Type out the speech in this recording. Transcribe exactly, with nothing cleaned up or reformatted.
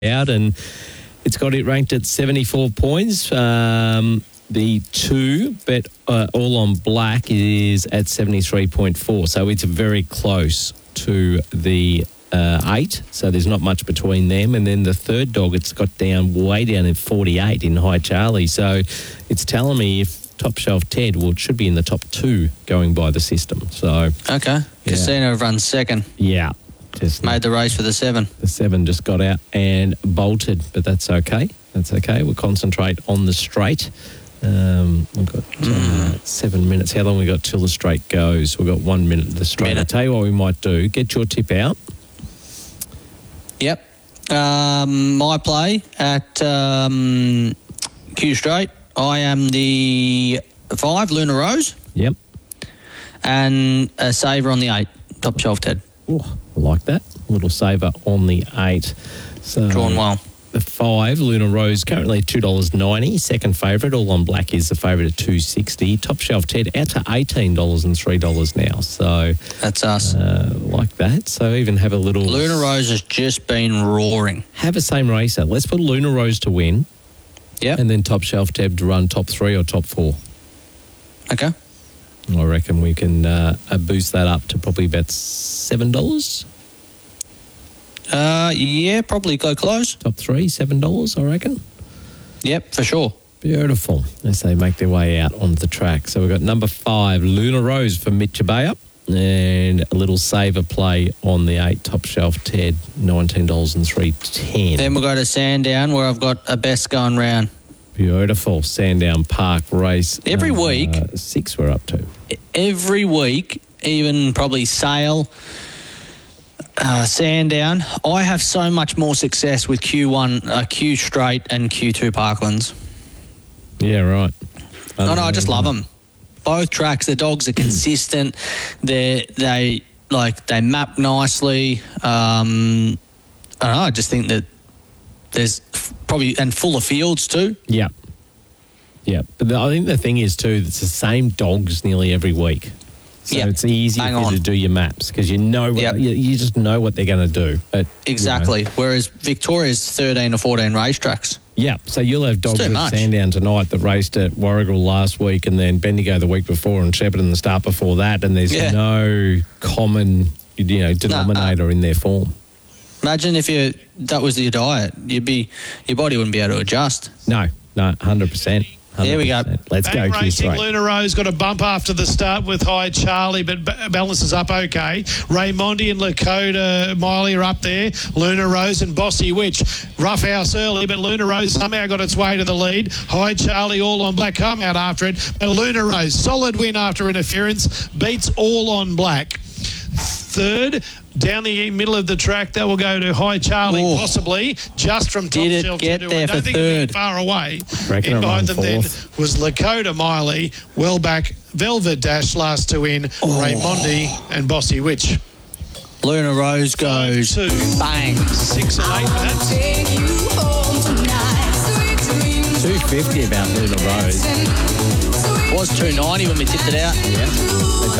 out, and it's got it ranked at seventy-four points. Um, the two, bet uh, all on black, is at seventy-three point four. So it's very close to the uh, eight. So there's not much between them. And then the third dog, it's got down way down at forty-eight in High Charlie. So it's telling me if Top Shelf Ted, well, it should be in the top two going by the system. So okay, yeah. Casino runs second. Yeah. Just made the race for the seven. The seven just got out and bolted, but that's okay. That's okay. We'll concentrate on the straight. Um, we've got uh, mm. seven minutes. How long we got till the straight goes? We've got one minute of the straight. Minute. I'll tell you what we might do. Get your tip out. Yep. Um, my play at um, Q Straight. I am the five, Luna Rose. Yep. And a saver on the eight, Top Shelf Ted. Oh, I like that. A little saver on the eight. So drawn well. The five, Luna Rose, currently two dollars ninety. Second favourite, All on Black is the favourite at two dollars sixty. Top Shelf Ted out to eighteen dollars and three dollars now. So that's us. Uh, like that. So even have a little... Luna Rose has just been roaring. Have a same racer. Let's put Luna Rose to win. Yep. And then Top Shelf Ted to run top three or top four. Okay. I reckon we can uh, boost that up to probably about seven dollars. Uh, yeah, probably go close. Top three, seven dollars, I reckon. Yep, for sure. Beautiful, as they make their way out onto the track. So we've got number five, Luna Rose for Mitch Abaya, and a little saver play on the eight, Top Shelf Ted, nineteen dollars and three ten. Then we'll go to Sandown, where I've got a best going round. Beautiful Sandown Park race. Every uh, week. Uh, six we're up to. Every week, even probably Sale, uh, Sandown, I have so much more success with Q one, uh, Q Straight and Q two Parklands. Yeah, right. I no, no, I just love them. Both tracks, the dogs are consistent. They they like they map nicely. Um, I don't know. I just think that there's probably and full of fields too. Yeah, yeah. But the, I think the thing is too, it's the same dogs nearly every week. So yep. It's easy for you to do your maps because you know what, yep. you, you just know what they're going to do. But, exactly. You know. Whereas Victoria's thirteen or fourteen racetracks. Yeah, so you'll have dogs at much. Sandown tonight that raced at Warragul last week and then Bendigo the week before and Shepparton the start before that, and there's yeah. no common, you know, denominator no, uh, in their form. Imagine if you that was your diet, you'd be your body wouldn't be able to adjust. No, no, one hundred percent. There we go. Let's Bang go. Racing. Luna Rose got a bump after the start with High Charlie, but b- balances up okay. Raymondi and Lakota Miley are up there. Luna Rose and Bossy Witch. Rough house early, but Luna Rose somehow got its way to the lead. High Charlie, All on Black, come out after it. But Luna Rose, solid win after interference, beats All on Black. Third, down the middle of the track, that will go to High Charlie, Ooh. possibly, just from Top Did Shelf. It get to there I don't for think third. it's far away. Reckon in behind them fourth. then was Lakota Miley, well back, Velvet Dash last to win, oh. Raymondi and Bossy Witch. Luna Rose goes two, bang. Six and eight minutes. two fifty about Luna Rose. It was two ninety when we tipped it out. Yeah.